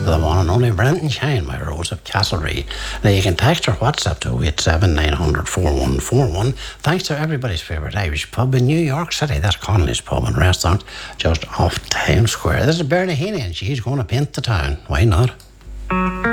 the one and only Brenton Shine by Rose of Castlereagh. Now you can text or WhatsApp to 087 900 4141. Thanks to everybody's favourite Irish pub in New York City. That's Connolly's Pub and Restaurant, just off Times Square. This is Bernie Heaney and she's going to paint the town. Why not?